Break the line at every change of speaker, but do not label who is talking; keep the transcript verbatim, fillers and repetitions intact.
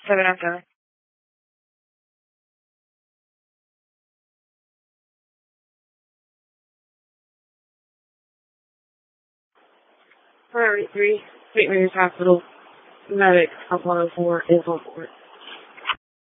seven nine seven. Priority three, Saint Mary's Hospital, medic, one oh four is on board.